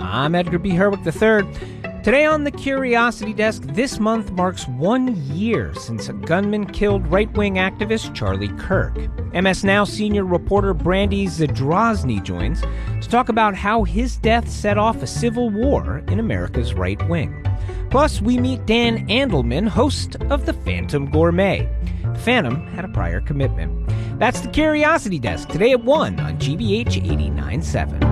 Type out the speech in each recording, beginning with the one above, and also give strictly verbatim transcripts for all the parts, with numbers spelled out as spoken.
I'm Edgar B. Herwick the third. Today on the Curiosity Desk, this month marks one year since a gunman killed right-wing activist Charlie Kirk. M S Now senior reporter Brandy Zadrozny joins to talk about how his death set off a civil war in America's right wing. Plus, we meet Dan Andelman, host of The Phantom Gourmet. The Phantom had a prior commitment. That's the Curiosity Desk, today at one on G B H eighty-nine point seven.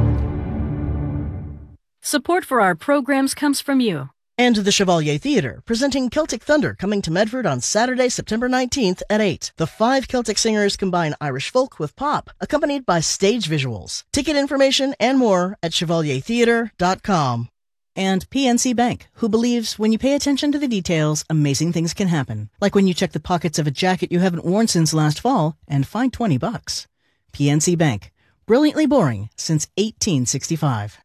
Support for our programs comes from you. And the Chevalier Theatre, presenting Celtic Thunder, coming to Medford on Saturday, September nineteenth at eight. The five Celtic singers combine Irish folk with pop, accompanied by stage visuals. Ticket information and more at chevalier theatre dot com. And P N C Bank, who believes when you pay attention to the details, amazing things can happen. Like when you check the pockets of a jacket you haven't worn since last fall and find twenty bucks. P N C Bank, brilliantly boring since eighteen sixty-five.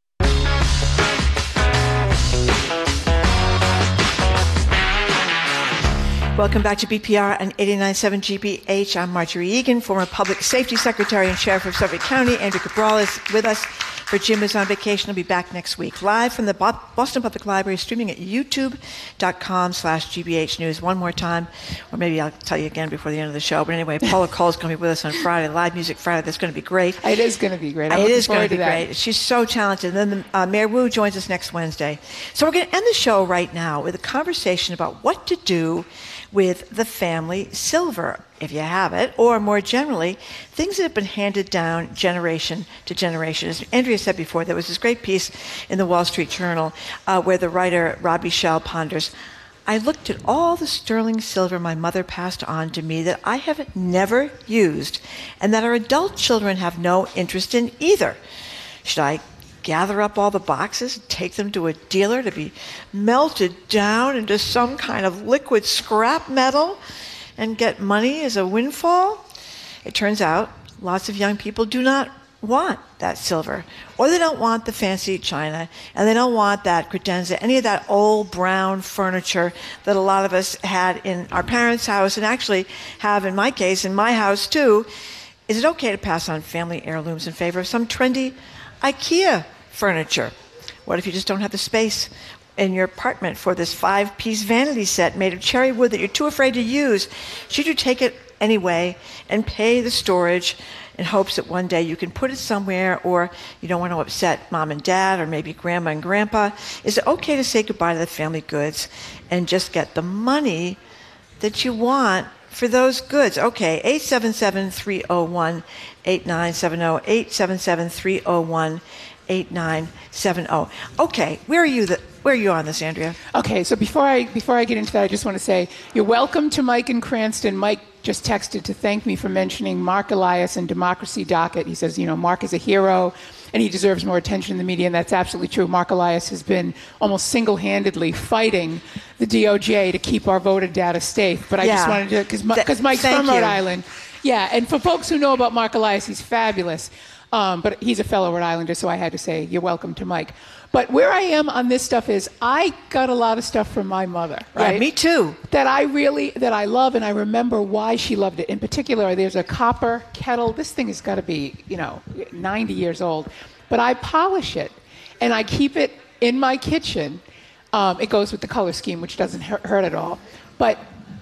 Welcome back to B P R and eighty-nine point seven G B H. I'm Marjorie Egan, former Public Safety Secretary and Sheriff of Suffolk County. Andrew Cabral is with us, for Jim is on vacation. He'll be back next week. Live from the Boston Public Library, streaming at youtube.com slash GBH News. One more time, or maybe I'll tell you again before the end of the show. But anyway, Paula Cole is going to be with us on Friday, Live Music Friday. That's going to be great. It is going to be great. I'm it is going to be to great. She's so talented. And then uh, Mayor Wu joins us next Wednesday. So we're going to end the show right now with a conversation about what to do with the family silver, if you have it, or more generally, things that have been handed down generation to generation. As Andrea said before, there was this great piece in the Wall Street Journal uh, where the writer Robbie Schell ponders, I looked at all the sterling silver my mother passed on to me that I have never used and that our adult children have no interest in either. Should I gather up all the boxes and take them to a dealer to be melted down into some kind of liquid scrap metal and get money as a windfall? It turns out lots of young people do not want that silver, or they don't want the fancy china, and they don't want that credenza, any of that old brown furniture that a lot of us had in our parents' house, and actually have, in my case, in my house too. Is it okay to pass on family heirlooms in favor of some trendy IKEA furniture? What if you just don't have the space in your apartment for this five-piece vanity set made of cherry wood that you're too afraid to use? Should you take it anyway and pay the storage in hopes that one day you can put it somewhere, or you don't want to upset mom and dad or maybe grandma and grandpa? Is it okay to say goodbye to the family goods and just get the money that you want for those goods? Okay, eight seven seven, three oh one, eight nine seven oh, eight seven seven, three oh one, eight nine seven oh. Okay, where are you the, where are you on this, Andrea? Okay, so before I before I get into that, I just want to say you're welcome to Mike in Cranston. Mike just texted to thank me for mentioning Mark Elias and Democracy Docket. He says, you know, Mark is a hero and he deserves more attention in the media, and that's absolutely true. Mark Elias has been almost single-handedly fighting the D O J to keep our voter data safe. But I yeah. just wanted to, because Th- Mike's from you. Rhode Island. Yeah, and for folks who know about Mark Elias, he's fabulous. Um, but he's a fellow Rhode Islander, so I had to say, you're welcome to Mike. But where I am on this stuff is I got a lot of stuff from my mother, right? Yeah, me too. That I really, that I love, and I remember why she loved it. In particular, there's a copper kettle. This thing has got to be, you know, ninety years old. But I polish it, and I keep it in my kitchen. Um, it goes with the color scheme, which doesn't hurt, hurt at all. But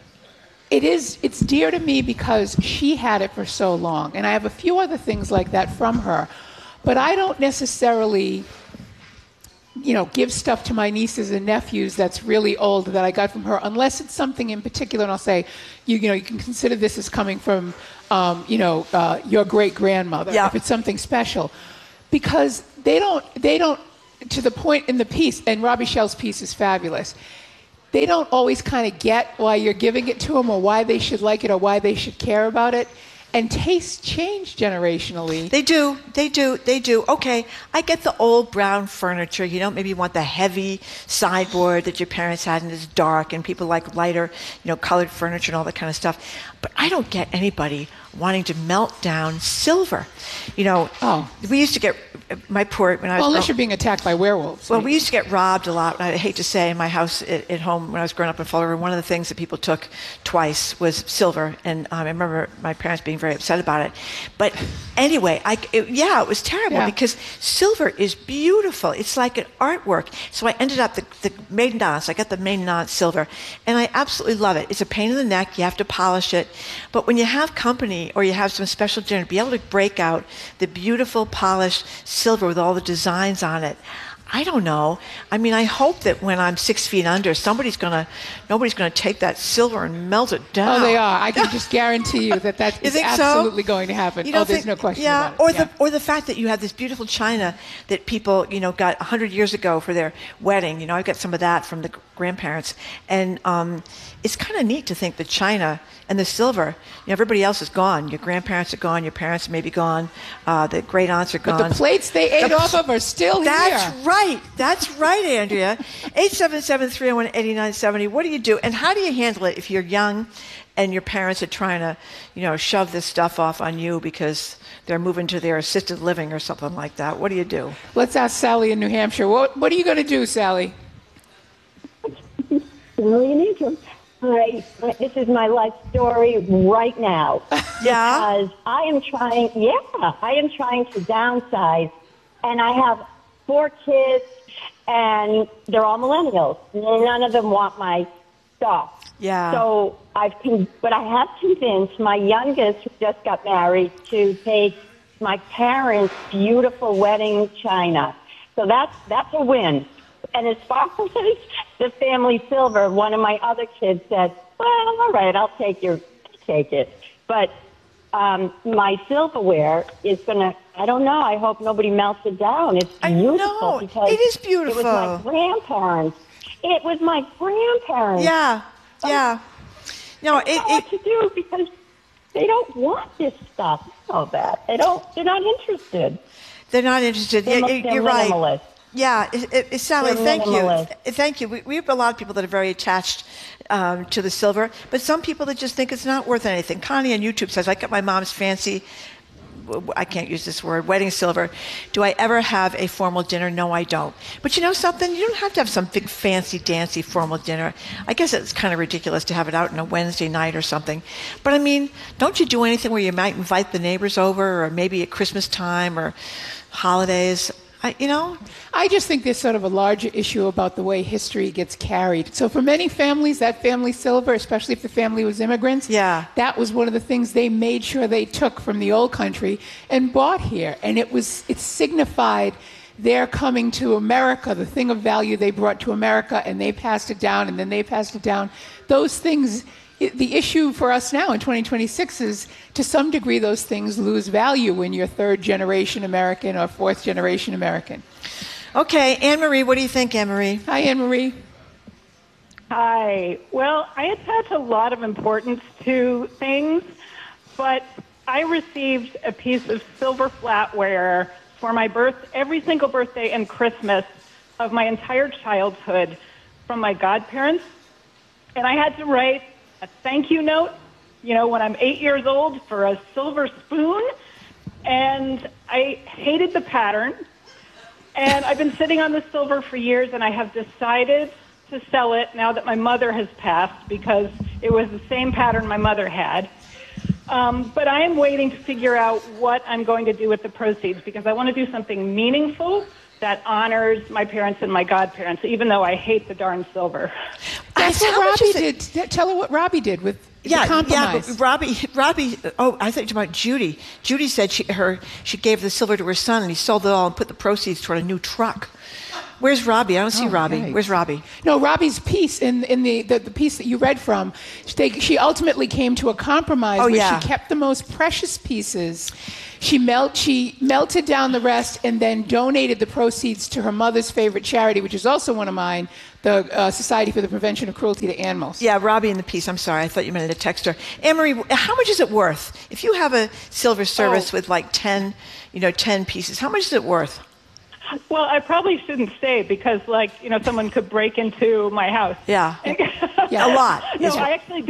It is, it's dear to me because she had it for so long. And I have a few other things like that from her. But I don't necessarily, you know, give stuff to my nieces and nephews that's really old that I got from her, unless it's something in particular. And I'll say, you, you know, you can consider this as coming from, um, you know, uh, your great-grandmother, yeah. if it's something special. Because they don't, they don't, to the point in the piece, and Robbie Schell's piece is fabulous, they don't always kind of get why you're giving it to them or why they should like it or why they should care about it. And tastes change generationally. They do. They do. They do. Okay, I get the old brown furniture. You don't maybe want the heavy sideboard that your parents had and it's dark, and people like lighter, you know, colored furniture and all that kind of stuff. But I don't get anybody wanting to melt down silver. You know, oh. we used to get, my poor, when I was well, unless grow- you're being attacked by werewolves. Well, we used to get robbed a lot. I hate to say, in my house at, at home when I was growing up in Fall River, one of the things that people took twice was silver. And um, I remember my parents being very upset about it. But anyway, I, it, yeah, it was terrible yeah. because silver is beautiful. It's like an artwork. So I ended up the, the maiden dance. I got the maiden dance silver. And I absolutely love it. It's a pain in the neck. You have to polish it. But when you have company or you have some special dinner, be able to break out the beautiful polished silver with all the designs on it. I don't know. I mean, I hope that when I'm six feet under, somebody's gonna, nobody's gonna take that silver and melt it down. Oh, they are. I can just guarantee you that that is absolutely so? going to happen. Oh, there's think, no question yeah, about it. Or yeah. the or the fact that you have this beautiful china that people, you know, got a hundred years ago for their wedding. You know, I got some of that from the grandparents, and um, it's kind of neat to think the china and the silver. You know, everybody else is gone. Your grandparents are gone. Your parents may be gone. Uh, the great aunts are gone. But the plates they ate the, off of are still that's here. That's right. That's right, Andrea. eight seven seven, three oh one, eight nine seven oh. What do you do? And how do you handle it if you're young and your parents are trying to, you know, shove this stuff off on you because they're moving to their assisted living or something like that? What do you do? Let's ask Sally in New Hampshire. What, what are you going to do, Sally? Sally in Antrim. I, this is my life story right now. Yeah? Because I am trying, yeah, I am trying to downsize, and I have four kids, and they're all millennials. None of them want my stuff. Yeah. So I've, con- but I have convinced my youngest, who just got married, to take my parents' beautiful wedding china. So that's that's a win. And as far as the family silver, one of my other kids said, well, all right, I'll take your, take it. But um, my silverware is going to, I don't know, I hope nobody melts it down. It's beautiful. I know. Because it is beautiful. It was my grandparents. It was my grandparents. Yeah, yeah. No, it, I don't know it, what to do because they don't want this stuff. I know that. They don't, they're not interested. They're not interested. They're, yeah, they're you're right. minimalist. Yeah, it, it, it, Sally, They're thank minimalist. you. Thank you. We, we have a lot of people that are very attached um, to the silver, but some people that just think it's not worth anything. Connie on YouTube says, I got my mom's fancy, I can't use this word, wedding silver. Do I ever have a formal dinner? No, I don't. But you know something? You don't have to have some big fancy, dancy formal dinner. I guess it's kind of ridiculous to have it out on a Wednesday night or something. But I mean, don't you do anything where you might invite the neighbors over, or maybe at Christmas time or holidays? I, you know? I just think there's sort of a larger issue about the way history gets carried. So for many families, that family silver, especially if the family was immigrants, yeah. that was one of the things they made sure they took from the old country and bought here. And it was it signified their coming to America, the thing of value they brought to America, and they passed it down, and then they passed it down. Those things... The issue for us now in twenty twenty-six is, to some degree, those things lose value when you're third-generation American or fourth-generation American. Okay, Anne-Marie, what do you think, Anne-Marie? Hi, Anne-Marie. Hi. Well, I attach a lot of importance to things, but I received a piece of silver flatware for my birth, every single birthday and Christmas of my entire childhood from my godparents, and I had to write a thank you note, you know, when I'm eight years old for a silver spoon, and I hated the pattern, and I've been sitting on the silver for years, and I have decided to sell it now that my mother has passed because it was the same pattern my mother had. Um, but I am waiting to figure out what I'm going to do with the proceeds because I want to do something meaningful that honors my parents and my godparents, even though I hate the darn silver. That's what Robbie did. Tell her what Robbie did with yeah, the compromise. Yeah, but Robbie, Robbie, oh, I thought about Judy. Judy said she, her, she gave the silver to her son, and he sold it all and put the proceeds toward a new truck. Where's Robbie? I don't see oh, Robbie. Yikes. Where's Robbie? No, Robbie's piece in in the, the, the piece that you read from, they, she ultimately came to a compromise oh, where yeah. she kept the most precious pieces. She melt she melted down the rest and then donated the proceeds to her mother's favorite charity, which is also one of mine, the uh, Society for the Prevention of Cruelty to Animals. Yeah, Robbie in the piece. I'm sorry. I thought you meant a text her. Anne-Marie, how much is it worth? If you have a silver service oh. with like ten, you know, ten pieces, how much is it worth? Well, I probably shouldn't say because, like, you know, someone could break into my house. Yeah, yeah, a lot. No, I actually don't have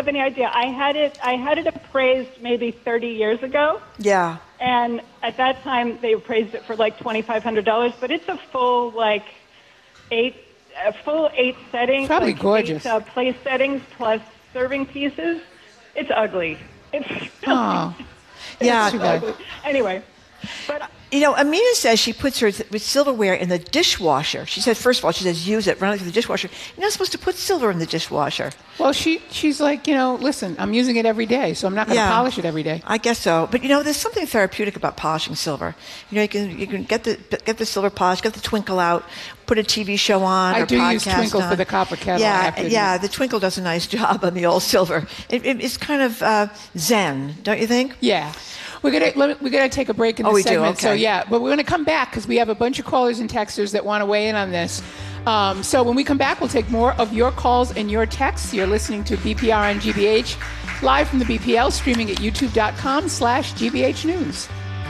have any idea. I had it. I had it appraised maybe thirty years ago. Yeah. And at that time, they appraised it for like twenty-five hundred dollars. But it's a full like eight, a full eight settings. Probably like gorgeous. Eight, uh, place settings plus serving pieces. It's ugly. It's really, Yeah. it's ugly. Anyway, but. You know, Amina says she puts her th- with silverware in the dishwasher. She says, first of all, she says, use it, run it through the dishwasher. You're not supposed to put silver in the dishwasher. Well, she she's like, you know, listen, I'm using it every day, so I'm not going to Yeah. polish it every day. I guess so. But, you know, there's something therapeutic about polishing silver. You know, you can you can get the get the silver polish, get the twinkle out, put a T V show on I or do podcast use Twinkle on. for the copper kettle. I Yeah, have to admit. yeah, the twinkle does a nice job on the old silver. It, it, it's kind of uh, zen, don't you think? Yeah. We're gonna let me, we're gonna take a break in Oh, this we do? segment. So Okay. yeah, but we're gonna come back because we have a bunch of callers and texters that want to weigh in on this. Um, so when we come back, we'll take more of your calls and your texts. You're listening to B P R on G B H, live from the B P L, streaming at youtube dot com slash G B H News.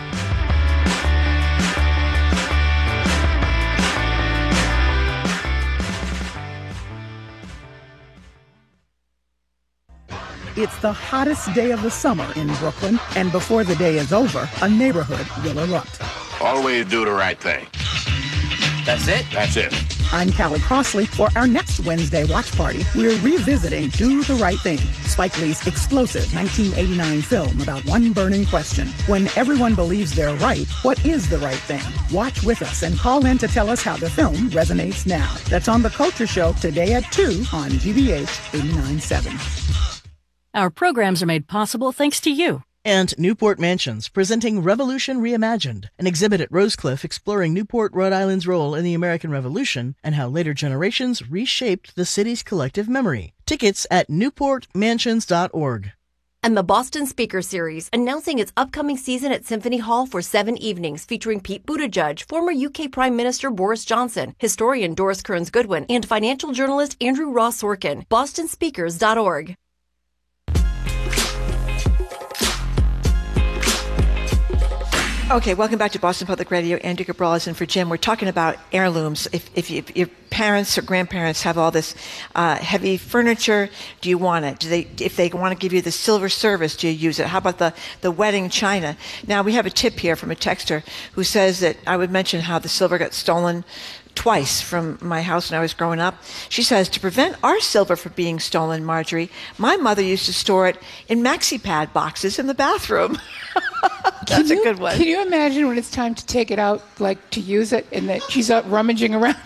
It's the hottest day of the summer in Brooklyn, and before the day is over, a neighborhood will erupt. Always do the right thing. That's it? That's it. I'm Callie Crossley. For our next Wednesday watch party, we're revisiting Do the Right Thing, Spike Lee's explosive nineteen eighty-nine film about one burning question. When everyone believes they're right, what is the right thing? Watch with us and call in to tell us how the film resonates now. That's on The Culture Show today at two on G B H eighty-nine point seven. Our programs are made possible thanks to you. And Newport Mansions, presenting Revolution Reimagined, an exhibit at Rosecliff exploring Newport, Rhode Island's role in the American Revolution and how later generations reshaped the city's collective memory. Tickets at newport mansions dot org. And the Boston Speaker Series, announcing its upcoming season at Symphony Hall for seven evenings, featuring Pete Buttigieg, former U K Prime Minister Boris Johnson, historian Doris Kearns Goodwin, and financial journalist Andrew Ross Sorkin. boston speakers dot org. Okay, welcome back to Boston Public Radio. Andrew Cabral is in for Jim. We're talking about heirlooms. If, if, you, if your parents or grandparents have all this uh, heavy furniture, do you want it? Do they, if they want to give you the silver service, do you use it? How about the, the wedding china? Now, we have a tip here from a texter who says that I would mention how the silver got stolen twice from my house when I was growing up. She says, to prevent our silver from being stolen, Marjorie, my mother used to store it in MaxiPad boxes in the bathroom. That's you, a good one. Can you imagine when it's time to take it out, like to use it, and that she's out rummaging around?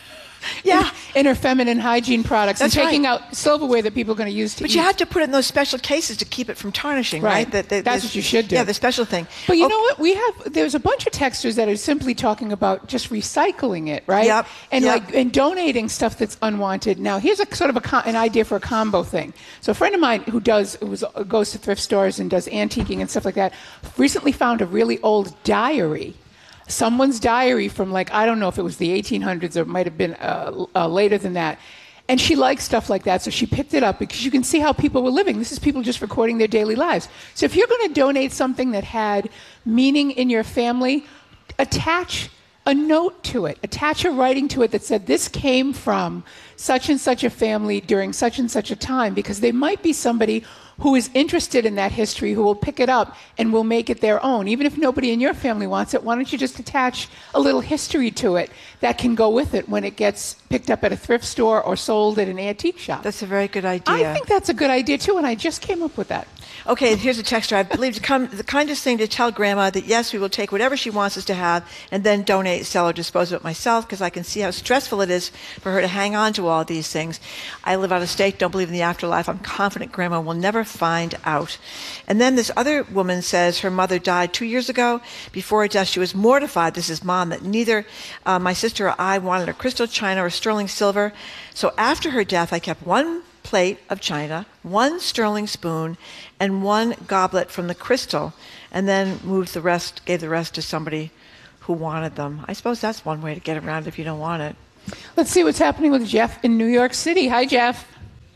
Yeah. In, in her feminine hygiene products That's and taking right. out silverware that people are going to use to But eat. you have to put it in those special cases to keep it from tarnishing, right? Right. That- that- That's this- what you should do. Yeah, the special thing. But you Oh, know what? We have, there's a bunch of texters that are simply talking about just recycling it, right? Yep, And yep. like, and donating stuff that's unwanted. Now, here's a sort of a, co- an idea for a combo thing. So a friend of mine who does, who was, goes to thrift stores and does antiquing and stuff like that, recently found a really old diary. Someone's diary from like, I don't know if it was the eighteen hundreds or it might have been uh, uh, later than that. And she likes stuff like that, so she picked it up because you can see how people were living. This is people just recording their daily lives. So if you're going to donate something that had meaning in your family, attach a note to it. Attach a writing to it that said, this came from such and such a family during such and such a time, because they might be somebody who is interested in that history, who will pick it up and will make it their own. Even if nobody in your family wants it, why don't you just attach a little history to it that can go with it when it gets picked up at a thrift store or sold at an antique shop? That's a very good idea. I think that's a good idea, too, and I just came up with that. Okay, here's a texter. I believe to come, the kindest thing to tell Grandma that, yes, we will take whatever she wants us to have and then donate, sell, or dispose of it myself, because I can see how stressful it is for her to hang on to all these things. I live out of state, don't believe in the afterlife. I'm confident Grandma will never find out. And then this other woman says her mother died two years ago. Before her death, she was mortified, this is Mom, that neither uh, my sister or I wanted a crystal china or sterling silver. So after her death, I kept one plate of china, one sterling spoon, and one goblet from the crystal, and then moved the rest, gave the rest to somebody who wanted them. I suppose that's one way to get around if you don't want it. Let's see what's happening with Jeff in New York City. Hi, Jeff.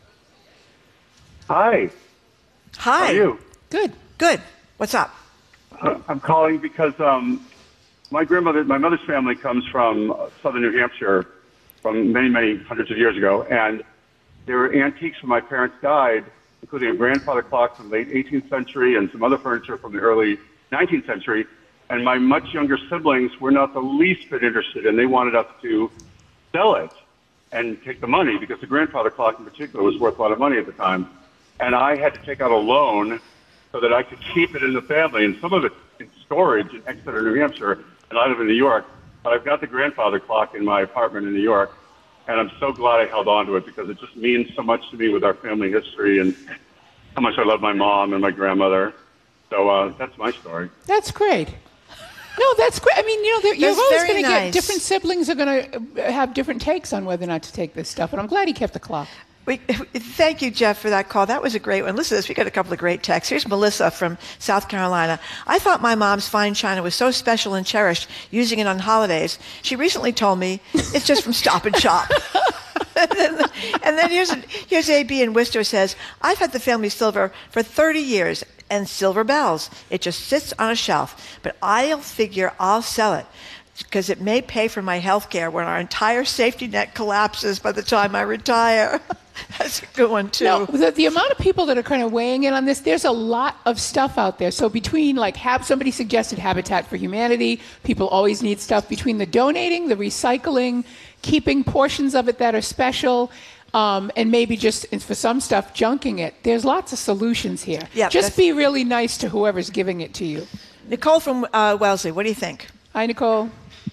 Hi. Hi. How are you? Good. Good. What's up? Uh, I'm calling because um, my grandmother, my mother's family comes from uh, southern New Hampshire from many, many hundreds of years ago, and there were antiques when my parents died including a grandfather clock from the late eighteenth century and some other furniture from the early nineteenth century. And my much younger siblings were not the least bit interested, and they wanted us to sell it and take the money because the grandfather clock in particular was worth a lot of money at the time. And I had to take out a loan so that I could keep it in the family, and some of it in storage in Exeter, New Hampshire, and I live in New York. But I've got the grandfather clock in my apartment in New York, and I'm so glad I held on to it because it just means so much to me with our family history and how much I love my mom and my grandmother. So uh, that's my story. That's great. No, that's great. I mean, you know, you're That's always very going to nice. get different siblings are going to have different takes on whether or not to take this stuff. And I'm glad he kept the clock. We, thank you, Jeff, for that call. That was a great one. Listen to this. We got a couple of great texts. Here's Melissa from South Carolina. I thought my mom's fine china was so special and cherished using it on holidays. She recently told me it's just from Stop and Shop. and then, and then here's, here's A B in Worcester says, I've had the family silver for thirty years and silver bells. It just sits on a shelf. But I'll figure I'll sell it because it may pay for my health care when our entire safety net collapses by the time I retire. That's a good one, too. No, the, the amount of people that are kind of weighing in on this, there's a lot of stuff out there. So between, like, have, somebody suggested Habitat for Humanity, people always need stuff. Between the donating, the recycling, keeping portions of it that are special, um, and maybe just, for some stuff, junking it, there's lots of solutions here. Yeah, just be really nice to whoever's giving it to you. Nicole from uh, Wellesley, what do you think? Hi, Nicole.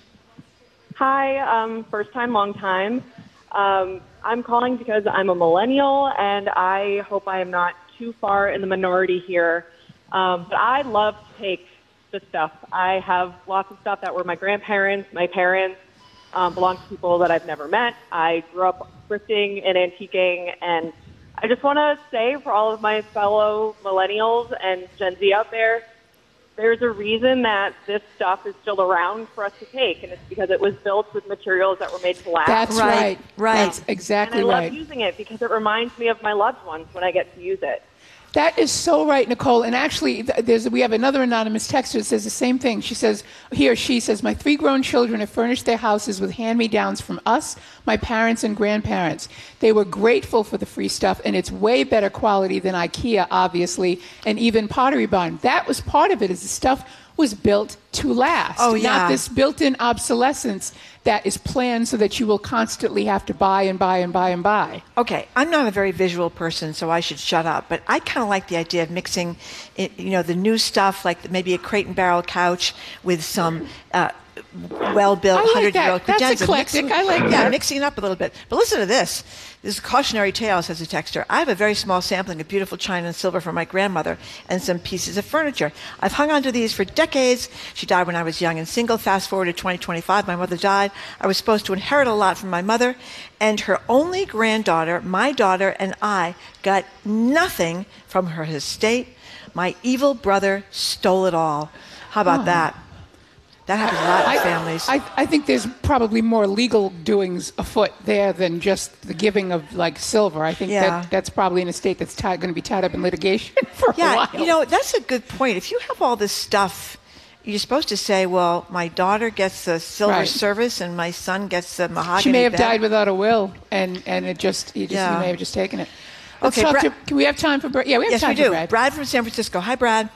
Hi, um, first time, long time. Um, I'm calling because I'm a millennial, and I hope I am not too far in the minority here. Um, but I love to take the stuff. I have lots of stuff that were my grandparents, my parents, um, belong to people that I've never met. I grew up thrifting and antiquing, and I just want to say for all of my fellow millennials and Gen Z out there, there's a reason that this stuff is still around for us to take, and it's because it was built with materials that were made to last. That's right. Right. That's exactly and I right. love using it because it reminds me of my loved ones when I get to use it. That is so right, Nicole. And actually, th- there's we have another anonymous texter that says the same thing. She says, he or she says, my three grown children have furnished their houses with hand-me-downs from us, my parents, and grandparents. They were grateful for the free stuff, and it's way better quality than IKEA, obviously, and even Pottery Barn. That was part of it, is the stuff was built to last. Oh, yeah. Not this built-in obsolescence that is planned so that you will constantly have to buy and buy and buy and buy. Okay, I'm not a very visual person, so I should shut up. But I kind of like the idea of mixing, it, you know, the new stuff, like maybe a Crate and Barrel couch with some uh, well-built I like hundred-year-old that. That's credenza. eclectic. Mixing, I like yeah, that. mixing it up a little bit. But listen to this. This is a cautionary tale, says a texter. I have a very small sampling of beautiful china and silver from my grandmother and some pieces of furniture. I've hung on to these for decades. She died when I was young and single. Fast forward to twenty twenty-five, my mother died. I was supposed to inherit a lot from my mother, and her only granddaughter, my daughter, and I got nothing from her estate. My evil brother stole it all. How about Oh. that? That happens a lot in I, families. I, I think there's probably more legal doings afoot there than just the giving of, like, silver. I think Yeah. that that's probably an estate that's tied, going to be tied up in litigation for a Yeah, while. you know, that's a good point. If you have all this stuff, you're supposed to say, well, my daughter gets the silver Right. service and my son gets the mahogany. She may have bed. died without a will, and, and it just, you, just Yeah. you may have just taken it. Let's Okay, talk Brad- to, can we have time for Brad? Yeah, we have Yes, time we do. for Brad. Brad from San Francisco. Hi, Brad.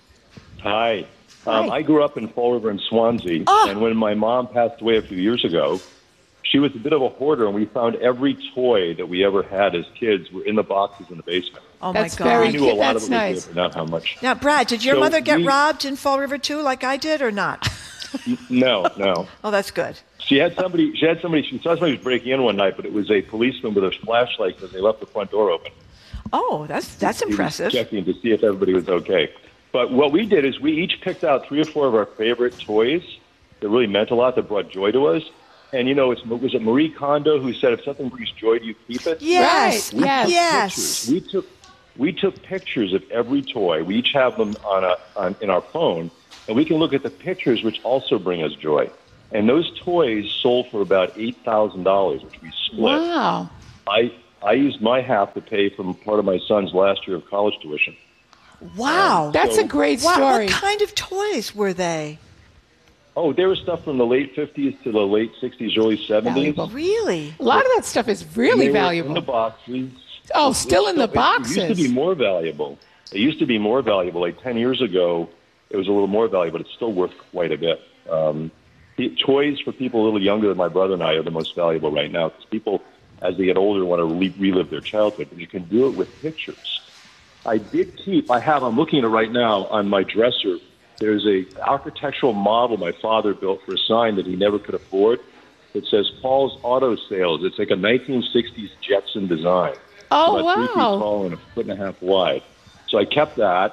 Hi. Um, Hi. I grew up in Fall River in Swansea, Oh. and when my mom passed away a few years ago, she was a bit of a hoarder, and we found every toy that we ever had as kids were in the boxes in the basement. Oh, That's my God. very We knew cute. a lot That's of it was nice. there, but not how much. Now, Brad, did your So mother get we- robbed in Fall River, too, like I did, or not? No, no. Oh, that's good. She had somebody. She had somebody. She saw somebody was breaking in one night, but it was a policeman with a flashlight because they left the front door open. Oh, that's that's He was impressive. checking to see if everybody was okay. But what we did is we each picked out three or four of our favorite toys that really meant a lot, that brought joy to us. And, you know, it's, was it Marie Kondo who said, if something brings joy to you, keep it? Yes. Right, yes. Yes. Pictures. We took we took pictures of every toy. We each have them on a on, in our phone, and we can look at the pictures, which also bring us joy. And those toys sold for about eight thousand dollars, which we split. Wow. I I used my half to pay for part of my son's last year of college tuition. Wow. That's So- a great What, story. what kind of toys were they? Oh, there was stuff from the late fifties to the late sixties, early seventies. Valuable. Really? A lot of that stuff is really They were valuable. in the boxes. Oh, still in the boxes. It used to be more valuable. It used to be more valuable. Like ten years ago, it was a little more valuable, but it's still worth quite a bit. Um, the toys for people a little younger than my brother and I are the most valuable right now because people, as they get older, want to re- relive their childhood. But you can do it with pictures. I did keep, I have, I'm looking at it right now on my dresser. There's a architectural model my father built for a sign that he never could afford. It says Paul's Auto Sales. It's like a nineteen sixties Jetson design. Oh, about wow. three feet tall and a foot and a half wide. So I kept that.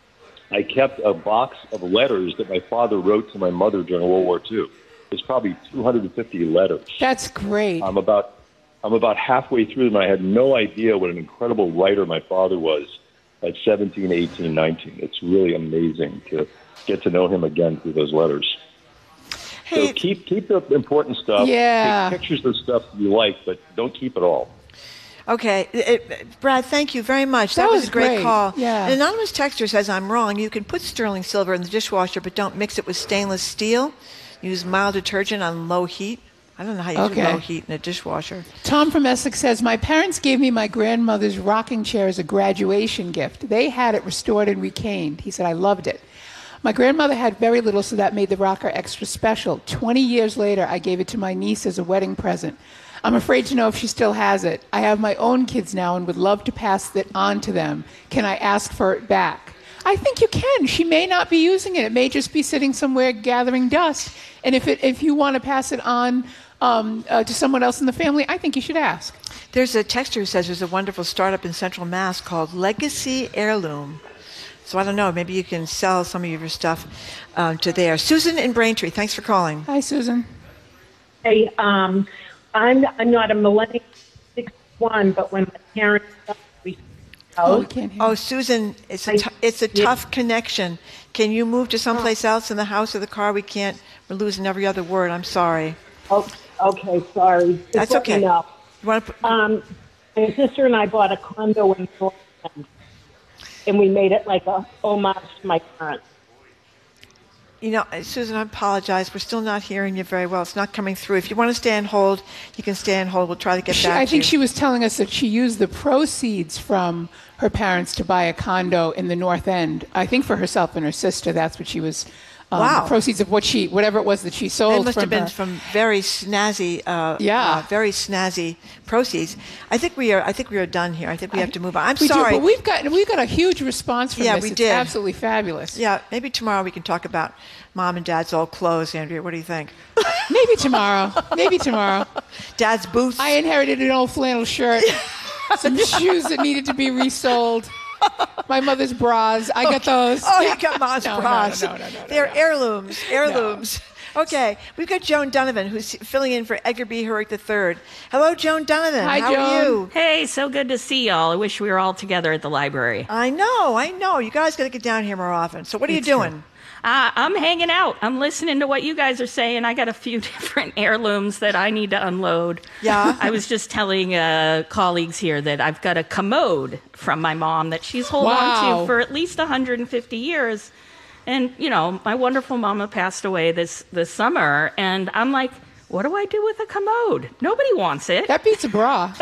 I kept a box of letters that my father wrote to my mother during World War Two. There's probably two hundred fifty letters. That's great. I'm about I'm about halfway through them. I had no idea what an incredible writer my father was at seventeen, eighteen, nineteen. It's really amazing to get to know him again through those letters. Hey. So keep keep the important stuff. Yeah. Take pictures of stuff you like, but don't keep it all. Okay. It, Brad, thank you very much. That, That was, was a great, great. call. Yeah. An anonymous texter says, I'm wrong. You can put sterling silver in the dishwasher, but don't mix it with stainless steel. Use mild detergent on low heat. I don't know how you Okay. do low heat in a dishwasher. Tom from Essex says, my parents gave me my grandmother's rocking chair as a graduation gift. They had it restored and recaned. He said, I loved it. My grandmother had very little, so that made the rocker extra special. Twenty years later, I gave it to my niece as a wedding present. I'm afraid to know if she still has it. I have my own kids now and would love to pass it on to them. Can I ask for it back? I think you can. She may not be using it. It may just be sitting somewhere gathering dust. And if it, if you want to pass it on um, uh, to someone else in the family, I think you should ask. There's a texter who says there's a wonderful startup in Central Mass called Legacy Heirloom. So I don't know, maybe you can sell some of your stuff um, to there. Susan in Braintree, thanks for calling. Hi, Susan. Hey, um, I'm, I'm not a millennial, sixty-one, but when my parents died, we Oh, can't hear oh Susan, it's a, t- it's a tough connection. Can you move to someplace else in the house or the car? We can't, we're losing every other word. I'm sorry. Oh, okay, sorry. Just That's let me okay. know. You want to put, Um, my sister and I bought a condo in North End, and we made it like a homage to my parents. You know, Susan, I apologize. We're still not hearing you very well. It's not coming through. If you want to stay on hold, you can stay on hold. We'll try to get She, back I to think you. she was telling us that she used the proceeds from her parents to buy a condo in the North End. I think for herself and her sister. That's what she was. Um, Wow. The proceeds of what she, whatever it was that she sold. It must from have been her. from very snazzy, uh, Yeah. uh, very snazzy proceeds. I think we are. I think we are done here. I think we have to move on. I'm we sorry. Do, but we've got we've got a huge response from Yeah, this. we It's did. absolutely fabulous. Yeah, maybe tomorrow we can talk about mom and dad's old clothes. Andrea, what do you think? Maybe tomorrow. Maybe tomorrow. Dad's boots. I inherited an old flannel shirt, some shoes that needed to be resold. My mother's bras. I got those. Oh, you got mom's No, no, bras. no, no, no, no, They're heirlooms. Heirlooms. Okay, we've got Joan Donovan, who's filling in for Edgar B. Herrick the third. Hello, Joan Donovan. Hi, How Joan. are you? Hey, so good to see y'all. I wish we were all together at the library. I know, I know. You guys got to get down here more often. So what are It's you doing? true. Uh, I'm hanging out. I'm listening to what you guys are saying. I got a few different heirlooms that I need to unload. Yeah? I was just telling uh, colleagues here that I've got a commode from my mom that she's held on Wow. to for at least one hundred fifty years. And, you know, my wonderful mama passed away this, this summer, and I'm like, what do I do with a commode? Nobody wants it. That beats a bra.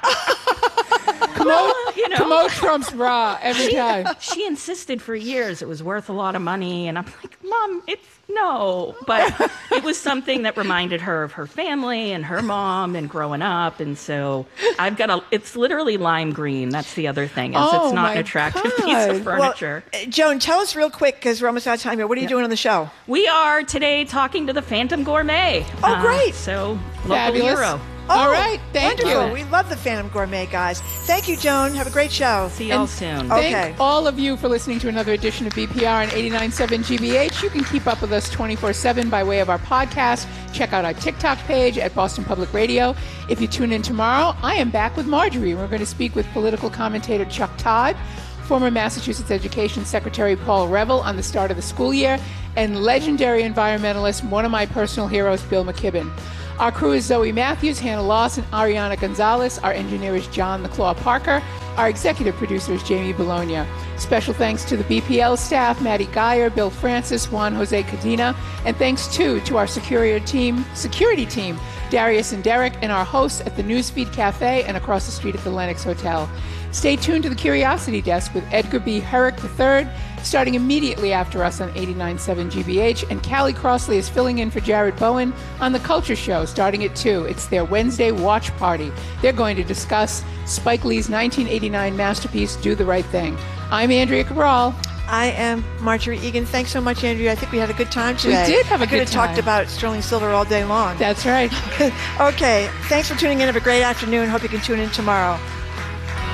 Commode, Well, you know. commode trumps bra every she, time. She insisted for years it was worth a lot of money, and I'm like, Mom, it's no. But it was something that reminded her of her family and her mom and growing up, and so I've got a. It's literally lime green. That's the other thing. Is Oh, it's not my an attractive God. piece of Well, furniture. uh, Joan, tell us real quick, because we're almost out of time here. What are you doing on the show? We are today talking to the Phantom Gourmet. Oh, Uh, great. So local Fabulous. hero. All Oh, right, thank wonderful. you. We love the Phantom Gourmet, guys. Thank you, Joan. Have a great show. See y'all And soon. Okay. Thank all of you for listening to another edition of B P R on eighty-nine point seven G B H. You can keep up with us twenty-four seven by way of our podcast. Check out our TikTok page at Boston Public Radio. If you tune in tomorrow, I am back with Marjorie. We're going to speak with political commentator Chuck Todd, former Massachusetts Education Secretary Paul Reville on the start of the school year, and legendary environmentalist, one of my personal heroes, Bill McKibben. Our crew is Zoe Matthews, Hannah Lawson, Ariana Gonzalez. Our engineer is John the Claw Parker. Our executive producer is Jamie Bologna. Special thanks to the B P L staff, Maddie Geyer, Bill Francis, Juan Jose Cadena, and thanks too to our security team, security team, Darius and Derek, and our hosts at the Newsfeed Cafe and across the street at the Lenox Hotel. Stay tuned to the Curiosity Desk with Edgar B. Herrick the third, starting immediately after us on eighty-nine point seven G B H, and Callie Crossley is filling in for Jared Bowen on The Culture Show starting at two. It's their Wednesday watch party. They're going to discuss Spike Lee's nineteen eighty-nine masterpiece, Do the Right Thing. I'm Andrea Cabral. I am Marjorie Egan. Thanks so much, Andrea. I think we had a good time today. We did have a I good could have time. talked about Sterling Silver all day long. That's right. Okay. Thanks for tuning in. Have a great afternoon. Hope you can tune in tomorrow.